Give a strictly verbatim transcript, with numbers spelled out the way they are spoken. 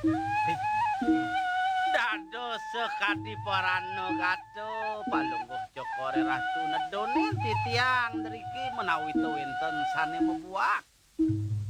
Dados sekadi parano kaco palungguh Jokore Ratu nedone titiang nriki menawi to wonten sane membuak.